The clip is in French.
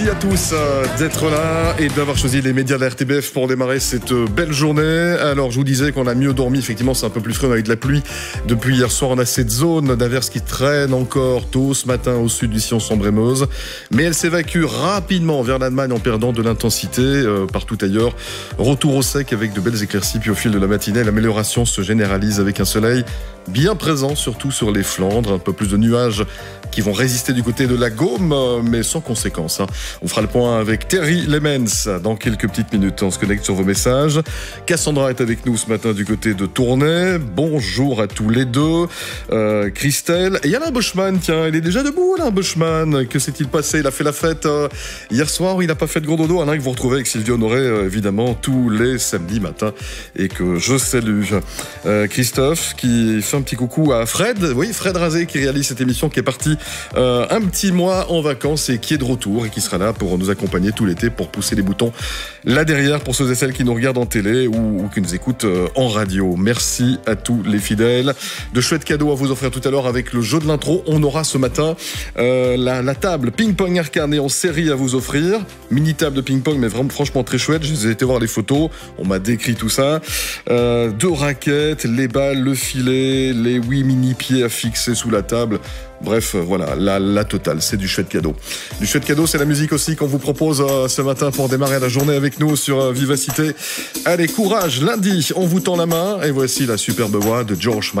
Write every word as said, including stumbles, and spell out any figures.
Merci à tous euh, d'être là et d'avoir choisi les médias de la R T B F pour démarrer cette euh, belle journée. Alors je vous disais qu'on a mieux dormi, effectivement c'est un peu plus frais avec de la pluie. Depuis hier soir on a cette zone d'averse qui traîne encore tôt ce matin au sud du sillon Sambre-et-Meuse. Mais elle s'évacue rapidement vers l'Allemagne en perdant de l'intensité euh, partout ailleurs. Retour au sec avec de belles éclaircies, puis au fil de la matinée l'amélioration se généralise avec un soleil bien présent, surtout sur les Flandres. Un peu plus de nuages qui vont résister du côté de la Gaume, mais sans conséquence. Hein. On fera le point avec Terry Lemens dans quelques petites minutes. On se connecte sur vos messages. Cassandra est avec nous ce matin du côté de Tournai. Bonjour à tous les deux. Euh, Christelle. Et Alain Boschman, tiens, il est déjà debout, Alain Boschman. Que s'est-il passé? Il a fait la fête euh, hier soir. Il n'a pas fait de gros dodo. Alain que vous retrouvez avec Sylvie Honoré, euh, évidemment, tous les samedis matins et que je salue. Euh, Christophe qui fait un petit coucou à Fred. Oui, Fred Razé qui réalise cette émission, qui est parti Euh, un petit mois en vacances et qui est de retour et qui sera là pour nous accompagner tout l'été pour pousser les boutons là derrière pour ceux et celles qui nous regardent en télé ou, ou qui nous écoutent euh, en radio. Merci à tous les fidèles. De chouettes cadeaux à vous offrir tout à l'heure avec le jeu de l'intro. On aura ce matin euh, la, la table ping-pong arcane et en série à vous offrir. Mini table de ping-pong mais vraiment franchement très chouette. J'ai été voir les photos, on m'a décrit tout ça. Euh, deux raquettes, les balles, le filet, les huit mini pieds à fixer sous la table. Bref, voilà, la, la totale, c'est du chouette cadeau. Du chouette cadeau, c'est la musique aussi qu'on vous propose euh, ce matin pour démarrer la journée avec nous sur euh, Vivacité. Allez, courage, lundi, on vous tend la main et voici la superbe voix de George Michael.